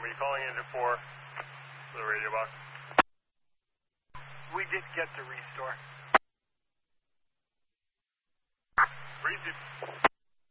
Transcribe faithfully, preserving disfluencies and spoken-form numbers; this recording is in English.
were you calling into four for the radio box? We did get the restore. Restore.